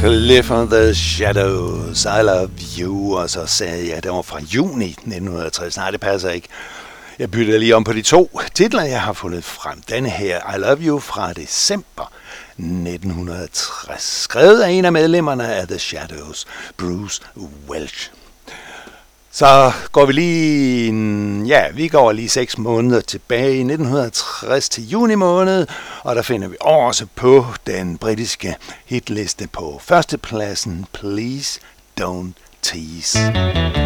Live on the Shadows, I Love You, og så sagde jeg, det var fra juni 1960. Nej, det passer ikke. Jeg bytter lige om på de to titler, jeg har fundet frem. Denne her, I Love You, fra december 1960, skrevet af en af medlemmerne af The Shadows, Bruce Welch. Så går vi går lige 6 måneder tilbage i 1960 til juni måned, og der finder vi også på den britiske hitliste på førstepladsen, Please Don't Tease.